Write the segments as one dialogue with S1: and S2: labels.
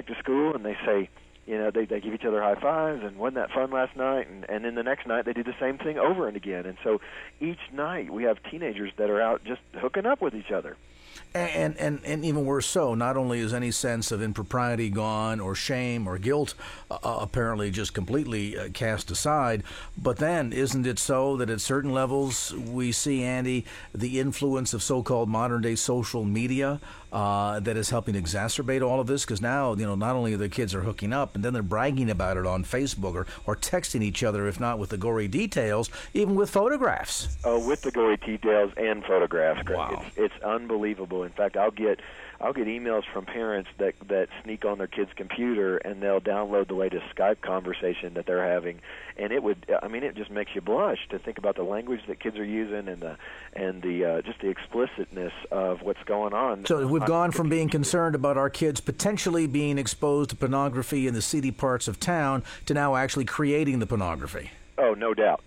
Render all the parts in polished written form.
S1: back to school and they say, they give each other high fives and wasn't that fun last night? And then the next night they do the same thing over and again. And so each night we have teenagers that are out just hooking up with each other.
S2: And even worse so, not only is any sense of impropriety gone or shame or guilt apparently just completely cast aside, but then isn't it so that at certain levels we see, Andy, the influence of so-called modern-day social media that is helping exacerbate all of this? Because now, not only the kids are hooking up, and then they're bragging about it on Facebook or texting each other, if not with the gory details, even with photographs.
S1: Oh, with the gory details and photographs.
S2: Wow.
S1: It's unbelievable. In fact, I'll get emails from parents that sneak on their kid's computer and they'll download the latest Skype conversation that they're having, and it just makes you blush to think about the language that kids are using and the just the explicitness of what's going on.
S2: So we've gone from being concerned about our kids potentially being exposed to pornography in the seedy parts of town to now actually creating the pornography.
S1: Oh, no doubt.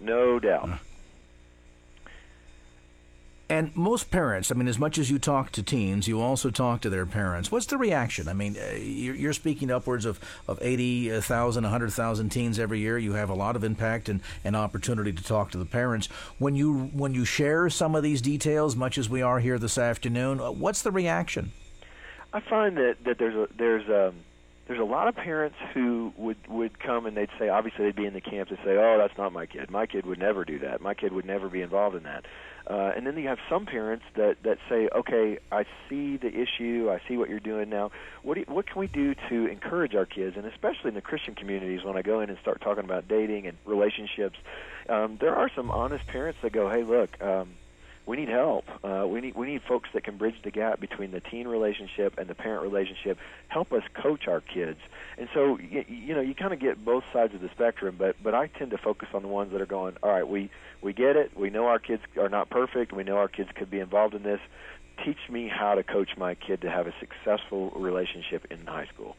S2: And most parents, as much as you talk to teens, you also talk to their parents. What's the reaction? You're speaking upwards of 80,000, 100,000 teens every year. You have a lot of impact and opportunity to talk to the parents. When you share some of these details, much as we are here this afternoon, what's the reaction?
S1: I find that there's a lot of parents who would come and they'd say, obviously they'd be in the camp to say, oh, that's not my kid. My kid would never do that. My kid would never be involved in that. And then you have some parents that say, okay, I see the issue. I see what you're doing now. What can we do to encourage our kids, and especially in the Christian communities when I go in and start talking about dating and relationships, there are some honest parents that go, hey, look, we need help. We need folks that can bridge the gap between the teen relationship and the parent relationship. Help us coach our kids. And so you kind of get both sides of the spectrum. But I tend to focus on the ones that are going, all right, we get it. We know our kids are not perfect. We know our kids could be involved in this. Teach me how to coach my kid to have a successful relationship in high school.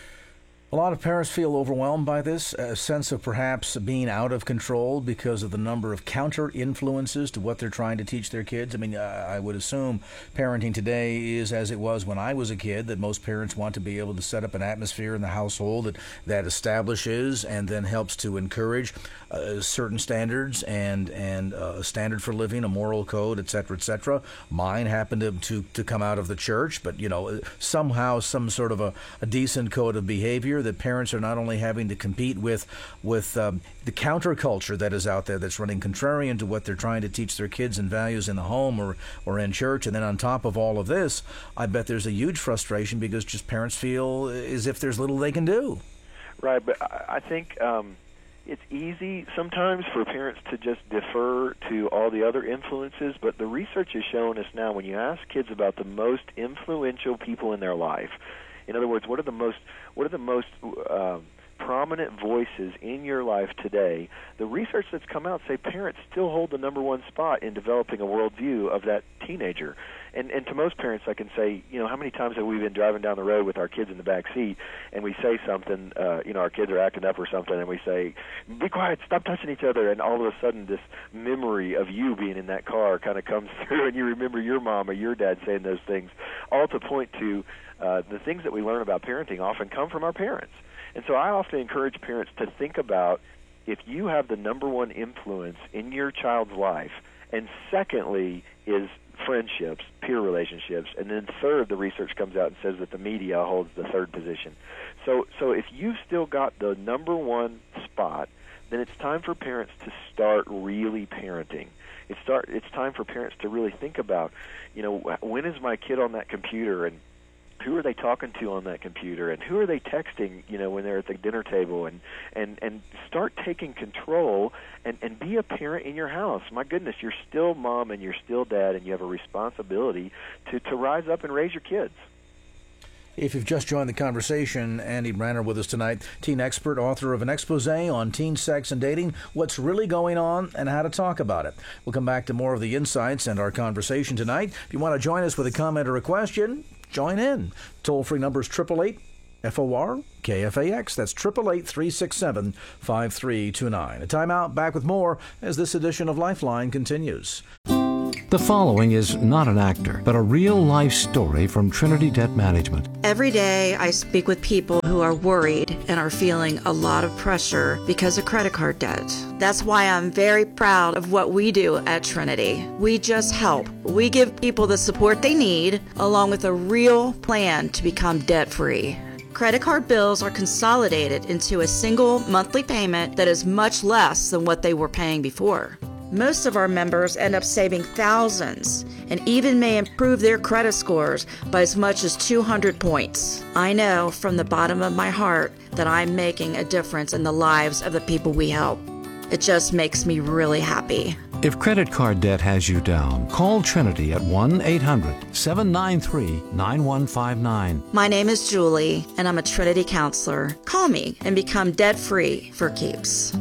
S2: A lot of parents feel overwhelmed by this, a sense of perhaps being out of control because of the number of counter-influences to what they're trying to teach their kids. I would assume parenting today is as it was when I was a kid, that most parents want to be able to set up an atmosphere in the household that establishes and then helps to encourage certain standards and a standard for living, a moral code, et cetera, et cetera. Mine happened to come out of the church, but, somehow some sort of a decent code of behavior that parents are not only having to compete with the counterculture that is out there that's running contrarian to what they're trying to teach their kids and values in the home or in church, and then on top of all of this, I bet there's a huge frustration because just parents feel as if there's little they can do.
S1: Right, but I think it's easy sometimes for parents to just defer to all the other influences, but the research is showing us now when you ask kids about the most influential people in their life, in other words, what are the most prominent voices in your life today, the research that's come out say parents still hold the number one spot in developing a worldview of that teenager. And to most parents, I can say, how many times have we been driving down the road with our kids in the back seat, and we say something, our kids are acting up or something, and we say, be quiet, stop touching each other, and all of a sudden this memory of you being in that car kind of comes through, and you remember your mom or your dad saying those things, all to point to the things that we learn about parenting often come from our parents. And so I often encourage parents to think about if you have the number one influence in your child's life, and secondly is friendships, peer relationships, and then third, the research comes out and says that the media holds the third position. So if you've still got the number one spot, then it's time for parents to start really parenting. It's time for parents to really think about, when is my kid on that computer, and who are they talking to on that computer, and who are they texting, when they're at the dinner table, and start taking control and be a parent in your house. My goodness, you're still mom and you're still dad, and you have a responsibility to rise up and raise your kids.
S2: If you've just joined the conversation, Andy Branner with us tonight, teen expert, author of an expose on teen sex and dating, what's really going on and how to talk about it. We'll come back to more of the insights and our conversation tonight. If you want to join us with a comment or a question, join in. Toll-free number is 888-FOR-KFAX. That's 888-367-5329. A timeout, back with more as this edition of Lifeline continues.
S3: The following is not an actor, but a real-life story from Trinity Debt Management.
S4: Every day I speak with people who are worried and are feeling a lot of pressure because of credit card debt. That's why I'm very proud of what we do at Trinity. We just help. We give people the support they need, along with a real plan to become debt-free. Credit card bills are consolidated into a single monthly payment that is much less than what they were paying before. Most of our members end up saving thousands and even may improve their credit scores by as much as 200 points. I know from the bottom of my heart that I'm making a difference in the lives of the people we help. It just makes me really happy.
S3: If credit card debt has you down, call Trinity at 1-800-793-9159.
S4: My name is Julie, and I'm a Trinity counselor. Call me and become debt-free for keeps.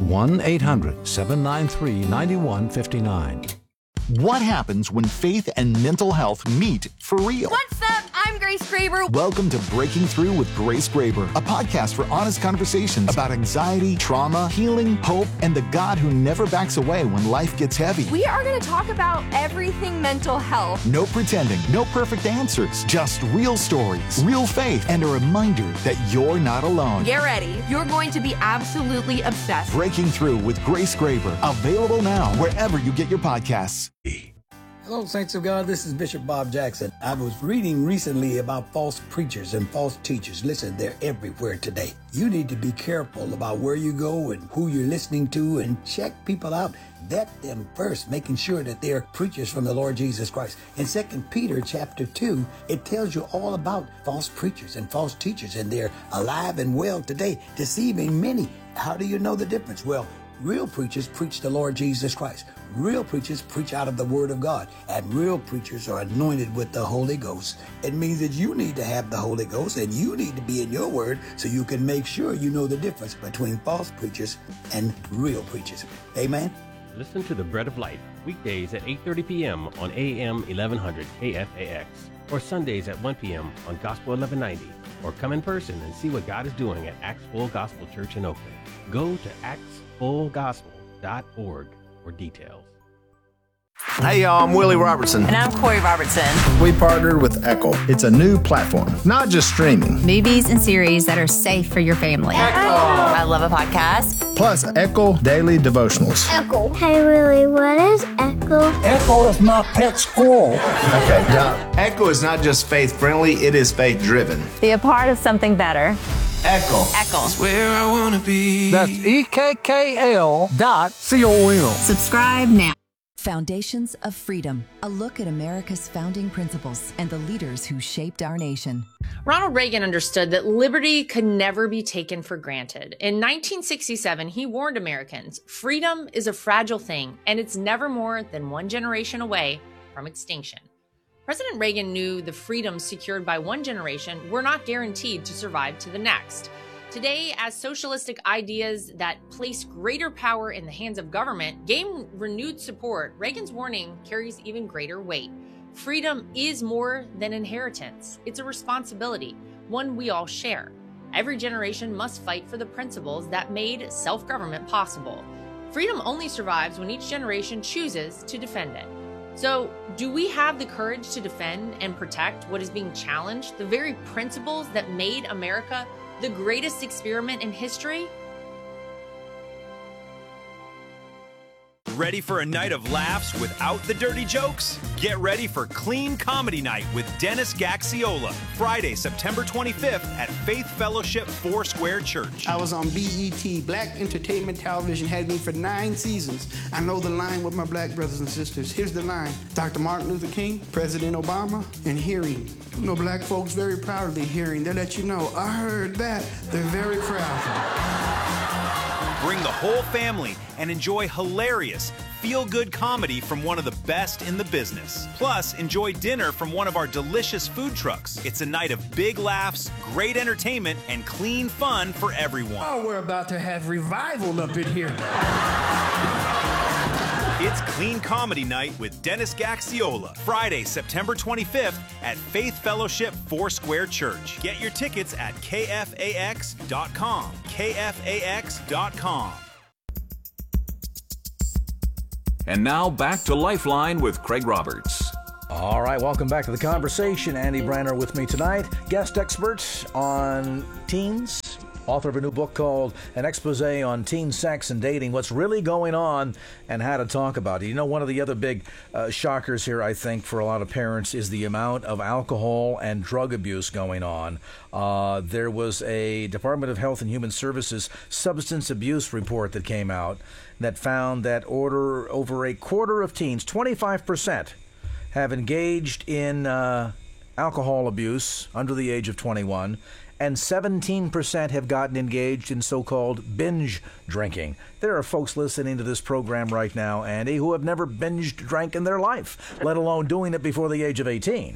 S3: 1-800-793-9159.
S5: What happens when faith and mental health meet for real?
S6: What's up? I'm Grace Graber.
S5: Welcome to Breaking Through with Grace Graber, a podcast for honest conversations about anxiety, trauma, healing, hope, and the God who never backs away when life gets heavy.
S6: We are going to talk about everything mental health.
S5: No pretending, no perfect answers, just real stories, real faith, and a reminder that you're not alone.
S6: Get ready. You're going to be absolutely obsessed.
S5: Breaking Through with Grace Graber, available now wherever you get your podcasts.
S7: Hello, Saints of God. This is Bishop Bob Jackson. I was reading recently about false preachers and false teachers. Listen, they're everywhere today. You need to be careful about where you go and who you're listening to and check people out. Vet them first, making sure that they're preachers from the Lord Jesus Christ. In 2 Peter chapter 2, it tells you all about false preachers and false teachers, and they're alive and well today, deceiving many. How do you know the difference? Well, real preachers preach the Lord Jesus Christ. Real preachers preach out of the Word of God, and real preachers are anointed with the Holy Ghost. It means that you need to have the Holy Ghost, and you need to be in your Word so you can make sure you know the difference between false preachers and real preachers. Amen?
S8: Listen to The Bread of Life, weekdays at 8:30 p.m. on AM 1100 KFAX, or Sundays at 1 p.m. on Gospel 1190, or come in person and see what God is doing at Acts Full Gospel Church in Oakland. Go to actsfullgospel.org for details.
S9: Hey y'all, I'm Willie Robertson.
S10: And I'm Corey Robertson.
S9: We partnered with Echo. It's a new platform, not just streaming.
S10: Movies and series that are safe for your family.
S9: Echo.
S10: I love a podcast.
S9: Plus Echo Daily Devotionals.
S11: Echo. Hey Willie, what is Echo?
S12: Echo is not pet squirrel.
S9: Okay, now, Echo is not just faith-friendly, it is faith-driven.
S10: Be a part of something better.
S9: Echo.
S10: Echo.
S12: That's where I want to be. That's EKKL.com.
S10: Subscribe now.
S13: Foundations of Freedom, a look at America's founding principles and the leaders who shaped our nation.
S14: Ronald Reagan understood that liberty could never be taken for granted. In 1967, he warned Americans, freedom is a fragile thing, and it's never more than one generation away from extinction. President Reagan knew the freedoms secured by one generation were not guaranteed to survive to the next. Today, as socialistic ideas that place greater power in the hands of government gain renewed support, Reagan's warning carries even greater weight. Freedom is more than inheritance. It's a responsibility, one we all share. Every generation must fight for the principles that made self-government possible. Freedom only survives when each generation chooses to defend it. So, do we have the courage to defend and protect what is being challenged, the very principles that made America the greatest experiment in history?
S15: Ready for a night of laughs without the dirty jokes? Get ready for Clean Comedy Night with Dennis Gaxiola, Friday, September 25th at Faith Fellowship Foursquare Church.
S16: I was on BET, Black Entertainment Television, had me for 9 seasons. I know the line with my black brothers and sisters. Here's the line. Dr. Martin Luther King, President Obama, and hearing. You know, black folks very proudly hearing. They let you know, I heard that. They're very proud.
S15: Bring the whole family and enjoy hilarious, feel-good comedy from one of the best in the business. Plus, enjoy dinner from one of our delicious food trucks. It's a night of big laughs, great entertainment, and clean fun for everyone.
S12: Oh, we're about to have revival up in here.
S15: It's Clean Comedy Night with Dennis Gaxiola, Friday, September 25th at Faith Fellowship Foursquare Church. Get your tickets at KFAX.com. KFAX.com.
S17: And now back to Lifeline with Craig Roberts.
S2: All right, welcome back to the conversation. Andy Branner with me tonight, guest expert on teens, author of a new book called An Expose on Teen Sex and Dating, What's Really Going On and How to Talk About It. You know, one of the other big shockers here, I think, for a lot of parents is the amount of alcohol and drug abuse going on. There was a Department of Health and Human Services substance abuse report that came out that found that over a quarter of teens, 25%, have engaged in alcohol abuse under the age of 21, and 17% have gotten engaged in so-called binge drinking. There are folks listening to this program right now, Andy, who have never binged drank in their life, let alone doing it before the age of 18.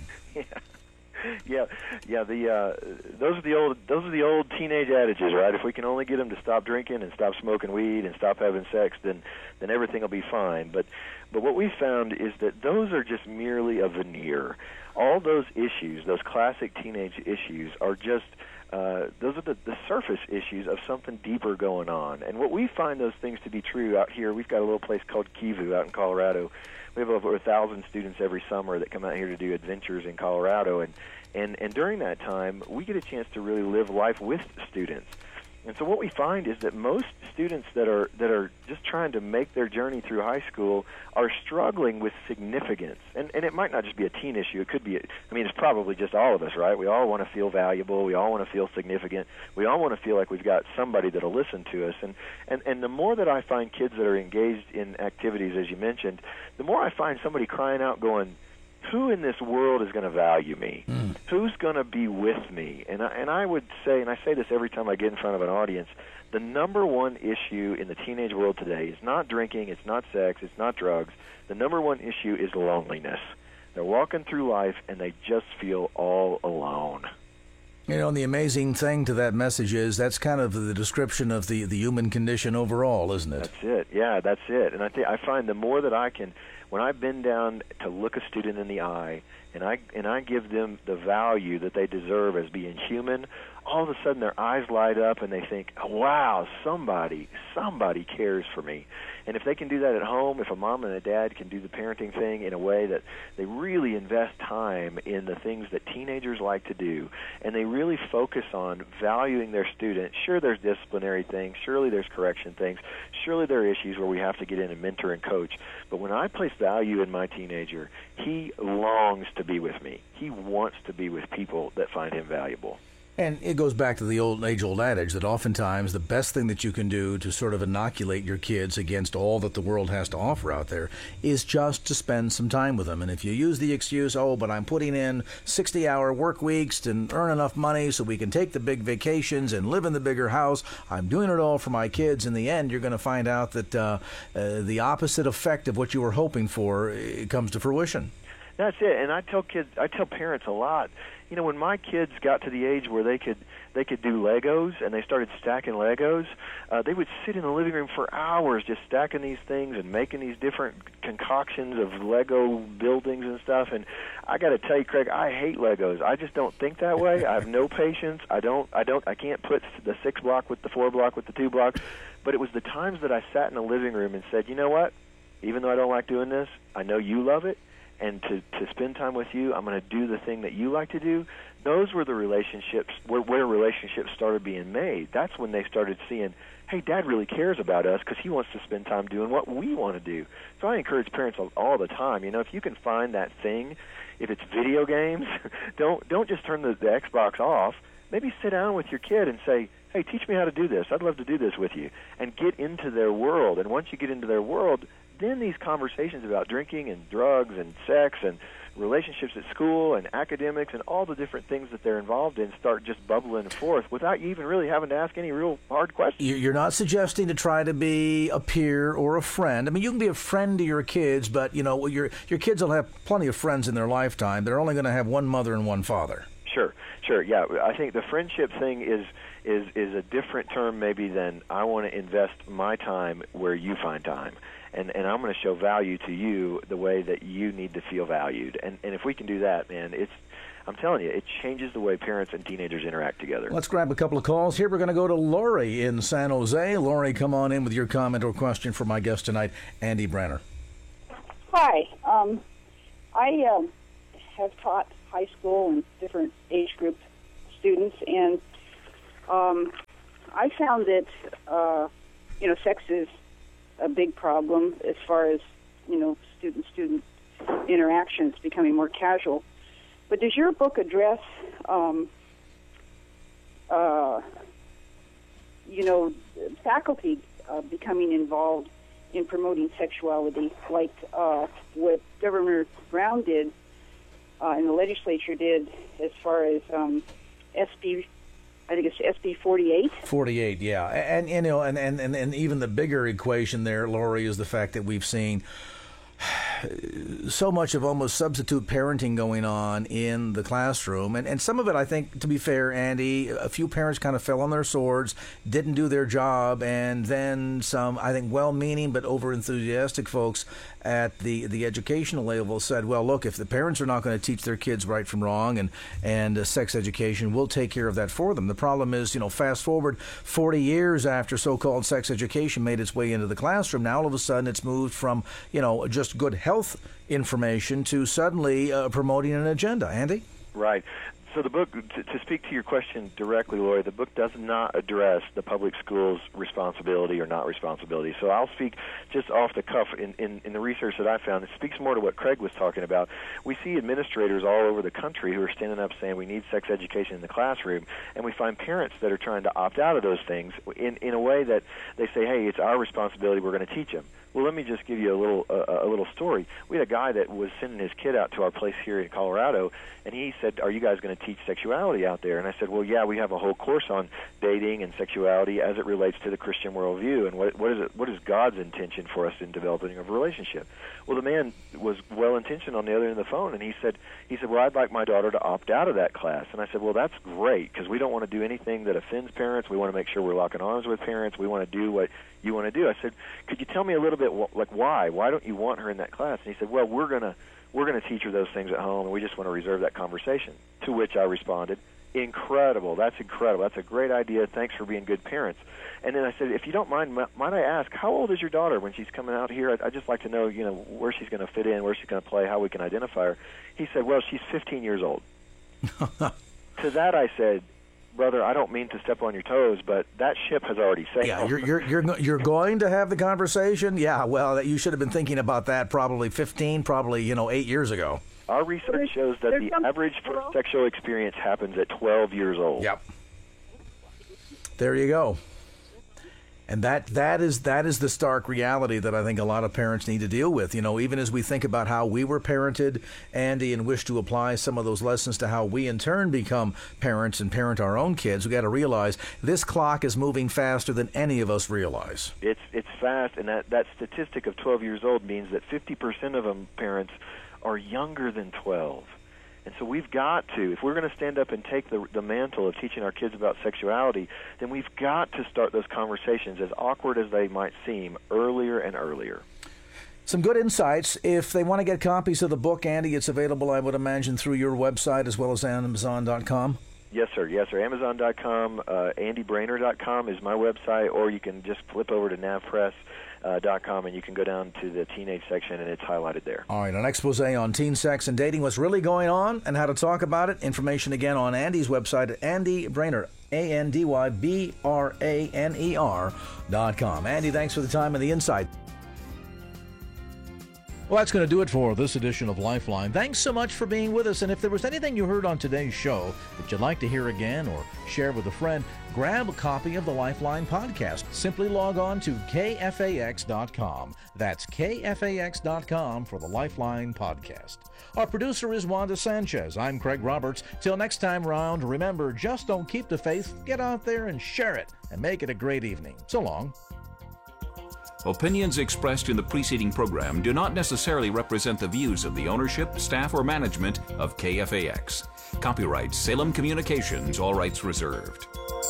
S1: Yeah. Those are the old teenage adages, right? If we can only get them to stop drinking and stop smoking weed and stop having sex, then everything will be fine. But what we found is that those are just merely a veneer. All those issues, those classic teenage issues, are just those are the surface issues of something deeper going on. And what we find those things to be true out here, we've got a little place called Kivu out in Colorado. We have over 1,000 students every summer that come out here to do adventures in Colorado, and during that time, we get a chance to really live life with students. And so what we find is that most students that are just trying to make their journey through high school are struggling with significance. And it might not just be a teen issue. It could be, it's probably just all of us, right? We all want to feel valuable. We all want to feel significant. We all want to feel like we've got somebody that'll listen to us. And the more that I find kids that are engaged in activities, as you mentioned, the more I find somebody crying out going, who in this world is going to value me? Who's going to be with me? And I would say, and I say this every time I get in front of an audience, the number one issue in the teenage world today is not drinking, it's not sex, it's not drugs. The number one issue is loneliness. They're walking through life and they just feel all alone.
S2: You know, and the amazing thing to that message is that's kind of the description of the human condition overall, isn't it?
S1: That's it. Yeah, that's it. And I find the more that I can, when I bend down to look a student in the eye and I give them the value that they deserve as being human, all of a sudden their eyes light up and they think, oh, wow, somebody cares for me. And if they can do that at home, if a mom and a dad can do the parenting thing in a way that they really invest time in the things that teenagers like to do, and they really focus on valuing their student, sure, there's disciplinary things, surely there's correction things, surely there are issues where we have to get in and mentor and coach. But when I place value in my teenager, he longs to be with me. He wants to be with people that find him valuable.
S2: And it goes back to the age-old adage that oftentimes the best thing that you can do to sort of inoculate your kids against all that the world has to offer out there is just to spend some time with them. And if you use the excuse, oh, but I'm putting in 60-hour work weeks to earn enough money so we can take the big vacations and live in the bigger house, I'm doing it all for my kids, in the end you're going to find out that the opposite effect of what you were hoping for comes to fruition.
S1: That's it. And I tell parents a lot, you know, when my kids got to the age where they could do Legos and they started stacking Legos, they would sit in the living room for hours just stacking these things and making these different concoctions of Lego buildings and stuff. And I got to tell you, Craig, I hate Legos. I just don't think that way. I have no patience. I can't put the 6 block with the 4 block with the 2 block. But it was the times that I sat in the living room and said, you know what? Even though I don't like doing this, I know you love it. And to spend time with you, I'm going to do the thing that you like to do. Those were the relationships where relationships started being made. That's when they started seeing, hey, Dad really cares about us because he wants to spend time doing what we want to do. So I encourage parents all the time, you know, if you can find that thing, if it's video games, don't just turn the Xbox off. Maybe sit down with your kid and say, hey, teach me how to do this. I'd love to do this with you. And get into their world. And once you get into their world, then these conversations about drinking and drugs and sex and relationships at school and academics and all the different things that they're involved in start just bubbling forth without you even really having to ask any real hard questions.
S2: You're not suggesting to try to be a peer or a friend. I mean, you can be a friend to your kids, but, you know, your kids will have plenty of friends in their lifetime. They're only going to have one mother and one father.
S1: Sure, yeah. I think the friendship thing is a different term maybe than I want to invest my time where you find time. And I'm going to show value to you the way that you need to feel valued. And if we can do that, man, I'm telling you, it changes the way parents and teenagers interact together.
S2: Let's grab a couple of calls here. We're going to go to Lori in San Jose. Lori, come on in with your comment or question for my guest tonight, Andy Branner.
S18: Hi. I have taught high school and different age group students, and I found that, sex is a big problem as far as, student-student interactions becoming more casual. But does your book address, faculty becoming involved in promoting sexuality, like what Governor Brown did and the legislature did as far as SB 48.
S2: 48, yeah. And even the bigger equation there, Lori, is the fact that we've seen so much of almost substitute parenting going on in the classroom. And some of it, I think, to be fair, Andy, a few parents kind of fell on their swords, didn't do their job, and then some, I think, well-meaning but over-enthusiastic folks at the educational level said, well, look, if the parents are not going to teach their kids right from wrong and sex education, we'll take care of that for them. The problem is, fast forward 40 years after so-called sex education made its way into the classroom, now all of a sudden it's moved from, just good health information to suddenly promoting an agenda. Andy?
S1: Right. So the book, to speak to your question directly, Lori, the book does not address the public schools' responsibility or not responsibility. So I'll speak just off the cuff in the research that I found. It speaks more to what Craig was talking about. We see administrators all over the country who are standing up saying we need sex education in the classroom, and we find parents that are trying to opt out of those things in a way that they say, hey, it's our responsibility, we're going to teach them. Well, let me just give you a little story. We had a guy that was sending his kid out to our place here in Colorado, and he said, are you guys going to teach sexuality out there? And I said, well, yeah, we have a whole course on dating and sexuality as it relates to the Christian worldview, and what is God's intention for us in developing a relationship. Well, the man was well-intentioned on the other end of the phone, and he said, well, I'd like my daughter to opt out of that class. And I said, well, that's great, because we don't want to do anything that offends parents. We want to make sure we're locking arms with parents. We want to do what you want to do. I said, could you tell me a little bit, why? Why don't you want her in that class? And he said, well, we're going to teach her those things at home, and we just want to reserve that conversation. To which I responded, incredible. That's incredible. That's a great idea. Thanks for being good parents. And then I said, if you don't mind, might I ask, how old is your daughter when she's coming out here? I'd just like to know, where she's going to fit in, where she's going to play, how we can identify her. He said, well, she's 15 years old. To that I said, brother, I don't mean to step on your toes, but that ship has already sailed.
S2: Yeah, you're going to have the conversation? Yeah, well, you should have been thinking about that probably 8 years ago.
S1: Our research shows that the average sexual experience happens at 12 years old.
S2: Yep. There you go. And that is the stark reality that I think a lot of parents need to deal with. Even as we think about how we were parented, Andy, and wish to apply some of those lessons to how we in turn become parents and parent our own kids, we got to realize this clock is moving faster than any of us realize.
S1: It's fast, and that statistic of 12 years old means that 50% of them parents are younger than 12. And so we've got to, if we're going to stand up and take the mantle of teaching our kids about sexuality, then we've got to start those conversations, as awkward as they might seem, earlier and earlier.
S2: Some good insights. If they want to get copies of the book, Andy, it's available, I would imagine, through your website as well as Amazon.com.
S1: Yes, sir. Amazon.com, AndyBrainer.com is my website, or you can just flip over to NavPress.com, and you can go down to the teenage section, and it's highlighted there.
S2: All right, an expose on teen sex and dating, what's really going on, and how to talk about it. Information again on Andy's website at Andy Brainer, AndyBraner.com. Andy, thanks for the time and the insight. Well, that's going to do it for this edition of Lifeline. Thanks so much for being with us. And if there was anything you heard on today's show that you'd like to hear again or share with a friend, grab a copy of the Lifeline podcast. Simply log on to KFAX.com. That's KFAX.com for the Lifeline podcast. Our producer is Wanda Sanchez. I'm Craig Roberts. Till next time around, remember, just don't keep the faith. Get out there and share it and make it a great evening. So long.
S17: Opinions expressed in the preceding program do not necessarily represent the views of the ownership, staff, or management of KFAX. Copyright Salem Communications, all rights reserved.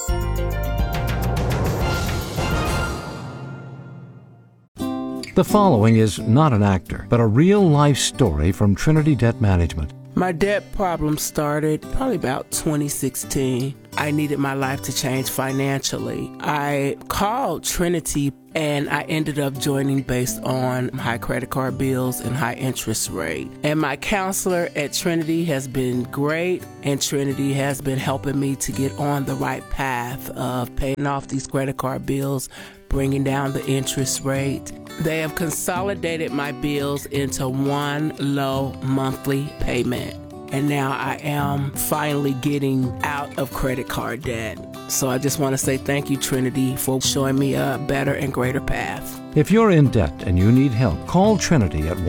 S3: The following is not an actor, but a real-life story from Trinity Debt Management.
S19: My debt problem started probably about 2016. I needed my life to change financially. I called Trinity and I ended up joining based on high credit card bills and high interest rate. And my counselor at Trinity has been great, and Trinity has been helping me to get on the right path of paying off these credit card bills, bringing down the interest rate. They have consolidated my bills into one low monthly payment. And now I am finally getting out of credit card debt. So I just want to say thank you, Trinity, for showing me a better and greater path.
S3: If you're in debt and you need help, call Trinity at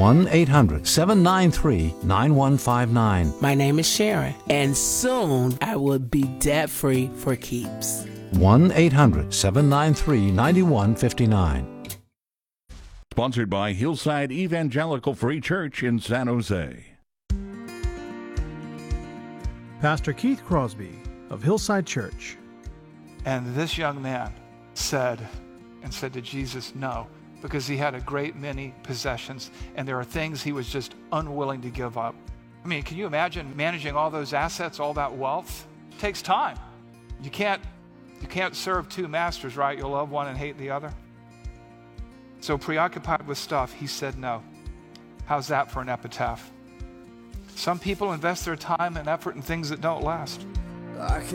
S3: 1-800-793-9159.
S19: My name is Sharon, and soon I will be debt-free for keeps.
S3: 1-800-793-9159.
S20: Sponsored by Hillside Evangelical Free Church in San Jose.
S21: Pastor Keith Crosby of Hillside Church.
S12: And this young man said to Jesus no, because he had a great many possessions, and there are things he was just unwilling to give up. I mean, can you imagine managing all those assets, all that wealth? It takes time. You can't serve two masters, right? You'll love one and hate the other. So preoccupied with stuff, he said no. How's that for an epitaph? Some people invest their time and effort in things that don't last.